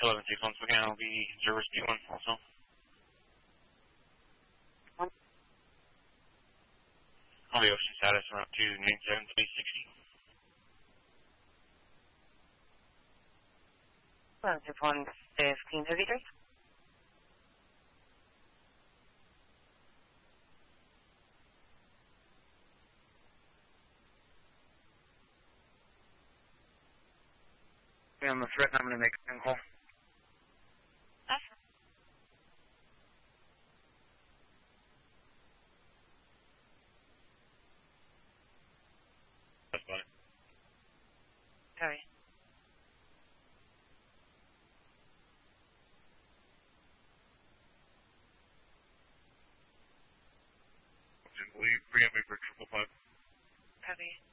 1161 Spokane will be 0 speed 1 also. On the ocean status, we're up to 97360. Positive 115 53. On the threat, I'm going to make a phone call. Awesome. That's fine. Sorry. Will you bring up me for 555? Copy.